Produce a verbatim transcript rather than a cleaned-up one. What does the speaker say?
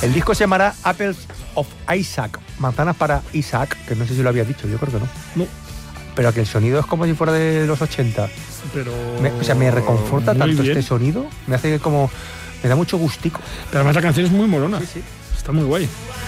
El disco se llamará Apples of Isaac, manzanas para Isaac, que no sé si lo había dicho, yo creo que no. No. Pero que el sonido es como si fuera de los ochenta. Pero... Me, o sea, me reconforta muy tanto bien. este sonido, me hace como... me da mucho gustico. Pero además la canción es muy molona. Sí, sí. Está muy guay.